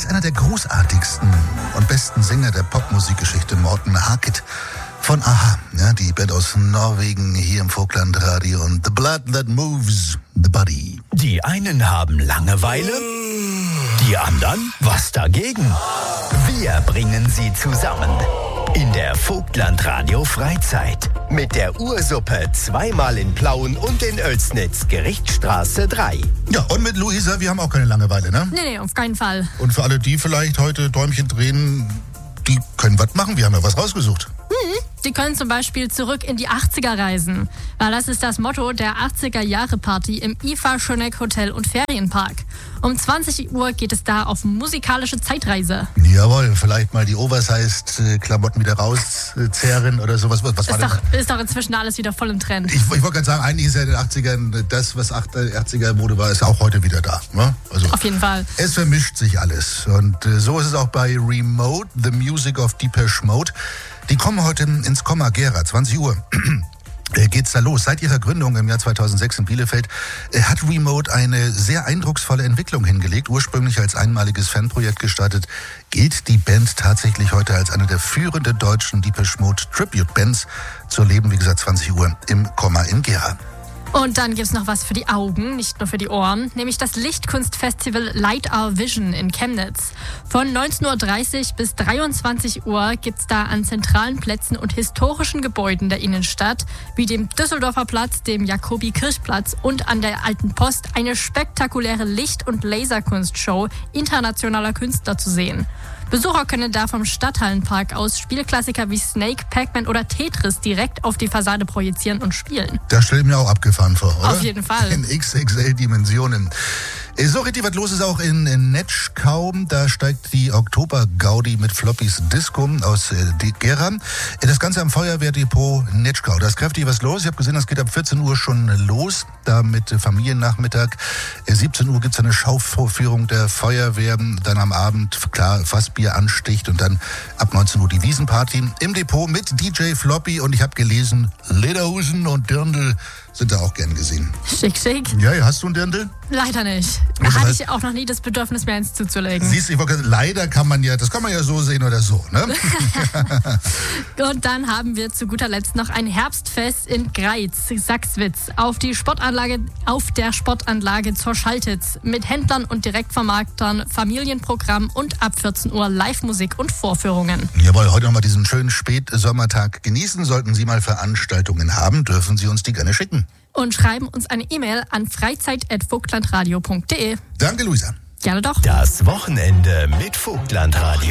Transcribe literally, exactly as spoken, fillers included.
ist einer der großartigsten und besten Sänger der Popmusikgeschichte, Morten Harket von a-ha. Ja, die Band aus Norwegen hier im Vogtlandradio und The Blood That Moves the Body. Die einen haben Langeweile, die anderen was dagegen. Wir bringen sie zusammen in der Vogtlandradio Freizeit mit der Ursuppe zweimal in Plauen und in Oelsnitz, Gerichtsstraße drei. Ja, und mit Luisa, wir haben auch keine Langeweile, ne? Nee, nee, auf keinen Fall. Und für alle, die vielleicht heute Däumchen drehen, die können was machen. Wir haben ja was rausgesucht. Hm, die können zum Beispiel zurück in die achtziger reisen. Weil das ist das Motto der achtziger-Jahre-Party im I F A Schöneck Hotel und Ferienpark. Um zwanzig Uhr geht es da auf musikalische Zeitreise. Jawohl, vielleicht mal die Oversized-Klamotten wieder rauszerren oder sowas. Was war ist, denn? doch, ist doch inzwischen alles wieder voll im Trend. Ich, ich wollte gerade sagen, eigentlich ist ja in den achtzigern das, was achtziger-Mode war, ist auch heute wieder da. Ne? Also, auf jeden Fall. Es vermischt sich alles. Und äh, so ist es auch bei Remote, The Music of Depeche Mode. Die kommen heute ins Komma Gera, zwanzig Uhr. Geht's da los. Seit ihrer Gründung im Jahr zweitausendsechs in Bielefeld hat Remote eine sehr eindrucksvolle Entwicklung hingelegt. Ursprünglich als einmaliges Fanprojekt gestartet, gilt die Band tatsächlich heute als eine der führenden deutschen Depeche Mode Tribute Bands. Zu erleben, wie gesagt, zwanzig Uhr im Komma in Gera. Und dann gibt's noch was für die Augen, nicht nur für die Ohren, nämlich das Lichtkunstfestival Light Our Vision in Chemnitz. Von neunzehn Uhr dreißig bis dreiundzwanzig Uhr gibt's da an zentralen Plätzen und historischen Gebäuden der Innenstadt, wie dem Düsseldorfer Platz, dem Jakobi-Kirchplatz und an der Alten Post, eine spektakuläre Licht- und Laserkunstshow internationaler Künstler zu sehen. Besucher können da vom Stadthallenpark aus Spielklassiker wie Snake, Pac-Man oder Tetris direkt auf die Fassade projizieren und spielen. Das stelle ich mir auch abgefahren vor, oder? Auf jeden Fall. In X X L-Dimensionen. So richtig was los ist auch in Netschkau. Da steigt die Oktober-Gaudi mit Floppys Disco aus äh, Gera. Das Ganze am Feuerwehrdepot Netschkau. Da ist kräftig was los. Ich habe gesehen, das geht ab vierzehn Uhr schon los. Da mit Familiennachmittag. siebzehn Uhr gibt es eine Schauvorführung der Feuerwehr. Dann am Abend, klar, Fassbier ansticht. Und dann ab neunzehn Uhr die Wiesenparty im Depot mit D J Floppy. Und ich habe gelesen, Lederhosen und Dirndl sind da auch gern gesehen. Schick, schick. Ja, hast du ein Dirndl? Leider nicht. Da hatte ich auch noch nie das Bedürfnis, mir eins zuzulegen. Siehst du, ich wollte, leider kann man ja, das kann man ja so sehen oder so, ne? Und dann haben wir zu guter Letzt noch ein Herbstfest in Greiz, Sachswitz, auf die Sportanlage, auf der Sportanlage zur Schaltitz mit Händlern und Direktvermarktern, Familienprogramm und ab vierzehn Uhr Live-Musik und Vorführungen. Jawohl, heute nochmal diesen schönen Spätsommertag genießen. Sollten Sie mal Veranstaltungen haben, dürfen Sie uns die gerne schicken. Und schreiben uns eine E-Mail an freizeit at vogtlandradio punkt de. Danke, Luisa. Gerne doch. Das Wochenende mit Vogtlandradio.